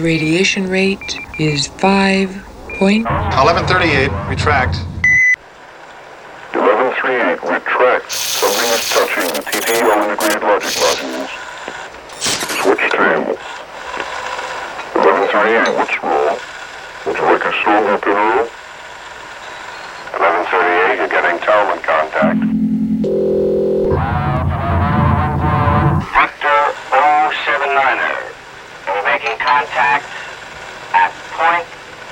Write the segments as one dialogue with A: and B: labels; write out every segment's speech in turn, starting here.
A: The radiation rate is
B: 1138, retract.
C: 1138, retract. Something is touching the TTL integrated logic modules. Switch table. 1138, what's wrong? Would you like a slow up in a row? 1138, you're getting Talman contact.
D: Victor 079er. We're making contact at point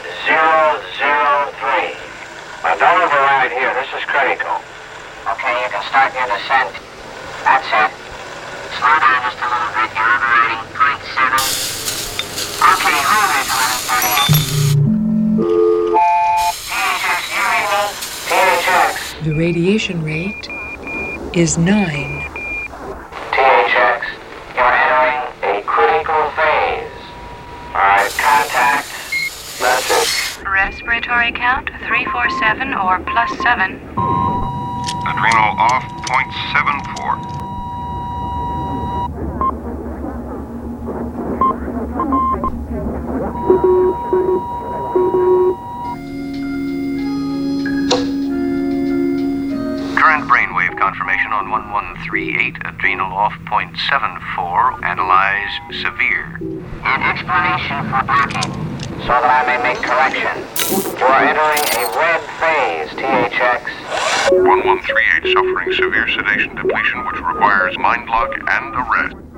D: 003. Now don't override here, this is critical. Okay, you can start your descent. That's it. Slow down just a little bit, you're overriding point 7. Okay, hold it, 1138. THX, you read me? THX.
A: The radiation rate is 9.
D: THX, you're entering a critical phase. Alright, contact. That's it.
E: Respiratory count 347 or +7.
C: Adrenal off, .74.
F: Current brainwave confirmation on 1138, adrenal off .74, analyze severe.
D: An explanation for blocking, so that I may make correction. You are entering a red phase, THX.
C: 1138 suffering severe sedation depletion which requires mind lock and arrest.